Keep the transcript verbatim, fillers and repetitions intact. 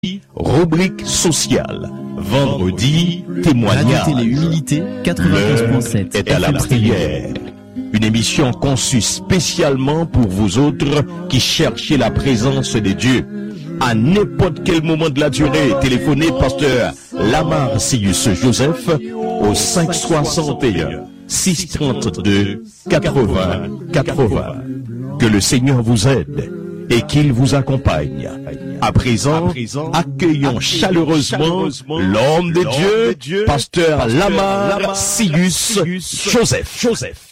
rubrique sociale. Vendredi, témoignage. Radio Télé Humilité quatre-vingt-quinze point sept. Est à la prière. Une émission conçue spécialement pour vous autres qui cherchez la présence de Dieu. À n'importe quel moment de la durée, téléphonez pasteur Lamar Sius Joseph au cinq soixante et un six trente-deux quatre-vingts quatre-vingts. Que le Seigneur vous aide et qu'il vous accompagne. À présent, accueillons chaleureusement l'homme de Dieu, pasteur Lamar Sius Joseph. Joseph.